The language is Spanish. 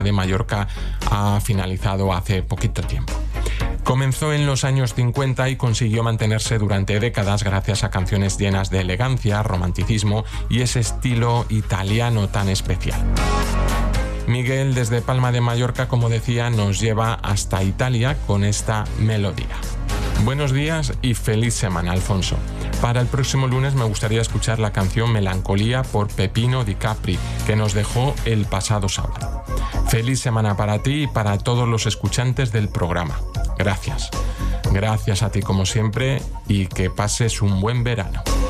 de Mallorca ha finalizado hace poquito tiempo. Comenzó en los años 50 y consiguió mantenerse durante décadas gracias a canciones llenas de elegancia, romanticismo y ese estilo italiano tan especial. Miguel, desde Palma de Mallorca, como decía, nos lleva hasta Italia con esta melodía. Buenos días y feliz semana, Alfonso. Para el próximo lunes me gustaría escuchar la canción Melancolía por Peppino Di Capri, que nos dejó el pasado sábado. Feliz semana para ti y para todos los escuchantes del programa. Gracias. Gracias a ti como siempre y que pases un buen verano.